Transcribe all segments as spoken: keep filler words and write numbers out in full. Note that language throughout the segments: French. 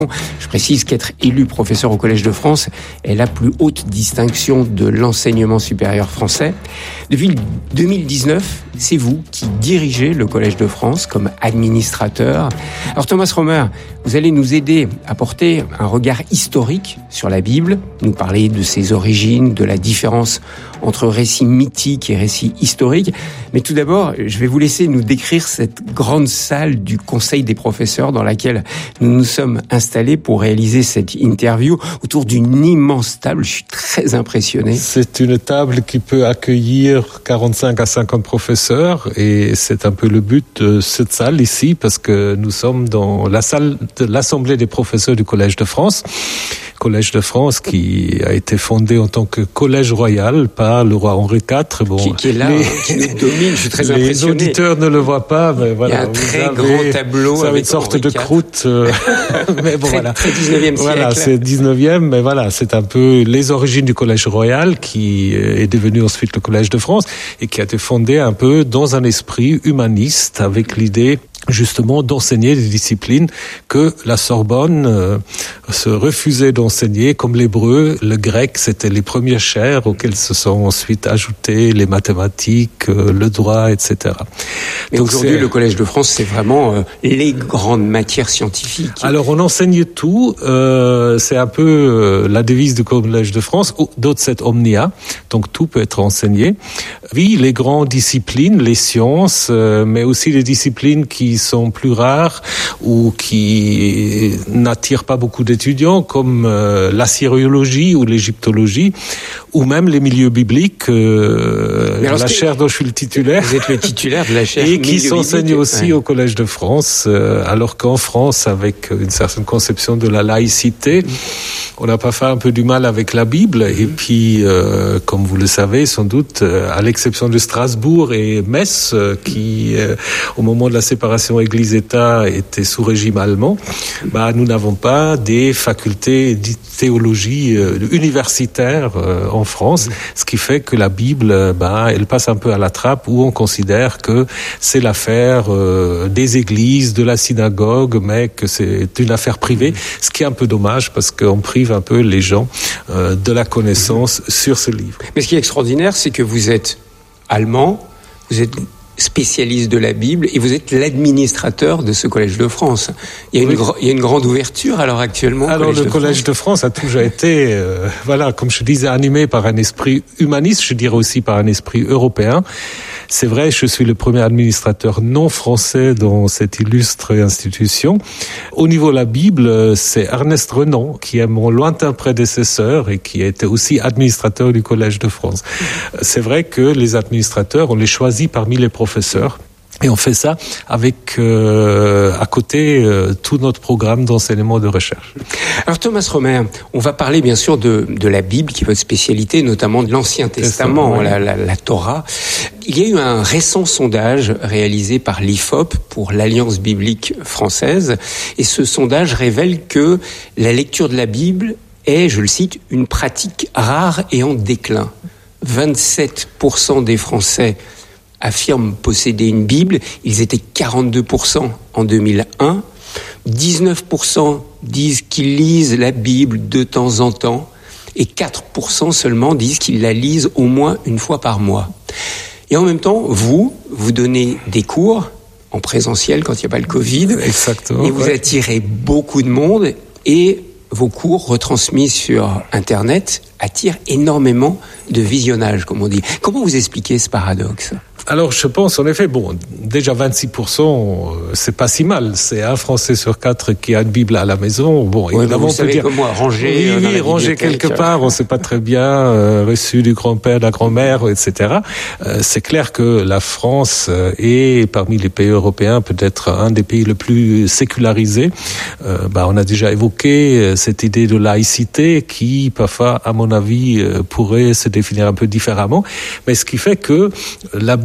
Je précise qu'être élu professeur au Collège de France est la plus haute distinction de l'enseignement supérieur français. Depuis deux mille dix-neuf, c'est vous qui dirigez le Collège de France comme administrateur. Alors Thomas Romer, vous allez nous aider à porter un regard historique sur la Bible, nous parler de ses origines, de la différence entre récits mythiques et récits historiques. Mais tout d'abord, je vais vous laisser nous décrire cette grande salle du Conseil des professeurs dans laquelle nous nous sommes installés pour réaliser cette interview autour d'une immense table. Je suis très impressionné. C'est une table qui peut accueillir quarante-cinq à cinquante professeurs et c'est un peu le but de cette salle ici parce que nous sommes dans la salle de l'Assemblée des professeurs du Collège de France. Collège de France qui a été fondé en tant que collège royal par le roi Henri quatre. Bon, qui, qui est là, les, hein, qui nous domine. Je suis très les impressionné. Les auditeurs ne le voient pas, mais voilà. Il y a un très avez, grand tableau vous avez avec une sorte Henri de quatre. croûte. Euh, mais bon, très, voilà. Très dix-neuvième siècle. Voilà, c'est dix-neuvième, mais voilà, c'est un peu les origines du collège royal qui est devenu ensuite le Collège de France et qui a été fondé un peu dans un esprit humaniste avec l'idée justement d'enseigner des disciplines que la Sorbonne euh, se refusait d'enseigner, comme l'hébreu, le grec, c'était les premières chaires auxquelles se sont ensuite ajoutées les mathématiques, euh, le droit, et cetera. Mais donc aujourd'hui, le Collège de France, c'est vraiment euh, les grandes matières scientifiques. Alors, on enseigne tout. Euh, c'est un peu euh, la devise du Collège de France, d'autres c'est omnia, donc tout peut être enseigné. Oui, les grandes disciplines, les sciences, euh, mais aussi les disciplines qui sont plus rares ou qui n'attirent pas beaucoup d'étudiants, comme euh, l'assyriologie ou l'égyptologie, ou même les milieux bibliques, euh, la chaire dont je suis le titulaire. Vous êtes le titulaire de la chaire et qui s'enseigne aussi ouais. au Collège de France, euh, alors qu'en France, avec une certaine conception de la laïcité, on n'a pas fait un peu du mal avec la Bible. Et puis, euh, comme vous le savez, sans doute, euh, à l'exception de Strasbourg et Metz, euh, qui, euh, au moment de la séparation Église-État, étaient sous régime allemand, bah, nous n'avons pas des facultés de théologie euh, universitaires euh, en France, ce qui fait que la Bible, bah, elle passe un peu à la trappe, où on considère que c'est l'affaire euh, des églises, de la synagogue, mais que c'est une affaire privée, ce qui est un peu dommage parce qu'on prive un peu les gens euh, de la connaissance sur ce livre. Mais ce qui est extraordinaire, c'est que vous êtes allemand, vous êtes spécialiste de la Bible et vous êtes l'administrateur de ce Collège de France. Il y a une, oui. gr- il y a une grande ouverture alors actuellement. Alors Collège le de Collège France. de France a toujours été, euh, voilà, comme je disais, animé par un esprit humaniste, je dirais aussi par un esprit européen. C'est vrai, je suis le premier administrateur non français dans cette illustre institution. Au niveau de la Bible, c'est Ernest Renan qui est mon lointain prédécesseur et qui a été aussi administrateur du Collège de France. C'est vrai que les administrateurs, on les choisit parmi les professeurs. Et on fait ça avec, euh, à côté, euh, tout notre programme d'enseignement de recherche. Alors Thomas Romer, on va parler bien sûr de, de la Bible, qui est votre spécialité, notamment de l'Ancien Testament, ouais. la, la, la Torah. Il y a eu un récent sondage réalisé par l'I F O P pour l'Alliance biblique française. Et ce sondage révèle que la lecture de la Bible est, je le cite, une pratique rare et en déclin. vingt-sept pour cent des Français affirment posséder une Bible. Ils étaient quarante-deux pour cent en deux mille un. dix-neuf pour cent disent qu'ils lisent la Bible de temps en temps. Et quatre pour cent seulement disent qu'ils la lisent au moins une fois par mois. Et en même temps, vous, vous donnez des cours en présentiel quand il n'y a pas le Covid. Exactement. Et vous ouais. attirez beaucoup de monde. Et vos cours retransmis sur Internet attirent énormément de visionnage, comme on dit. Comment vous expliquez ce paradoxe ? Alors, je pense, en effet, bon, déjà vingt-six pour cent, c'est pas si mal. C'est un Français sur quatre qui a une Bible à la maison. Bon, oui, évidemment, vous on peut savez dire, comme moi, ranger, oui, euh, dans oui, la ranger quelque part, on sait pas très bien, euh, reçu du grand-père, de la grand-mère, et cetera. Euh, c'est clair que la France est, parmi les pays européens, peut-être un des pays le plus sécularisés. Euh, bah, on a déjà évoqué cette idée de laïcité qui, parfois, à mon avis, pourrait se définir un peu différemment. Mais ce qui fait que la Bible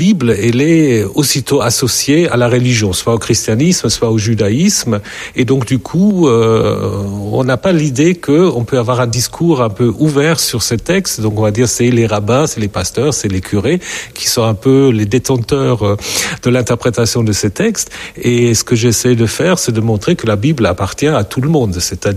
Bible, elle est aussitôt associée à la religion, soit au christianisme, soit au judaïsme, et donc du coup, euh, on n'a pas l'idée qu'on peut avoir un discours un peu ouvert sur ces textes. Donc on va dire c'est les rabbins, c'est les pasteurs, c'est les curés qui sont un peu les détenteurs de l'interprétation de ces textes. Et ce que j'essaie de faire, c'est de montrer que la Bible appartient à tout le monde, c'est-à-dire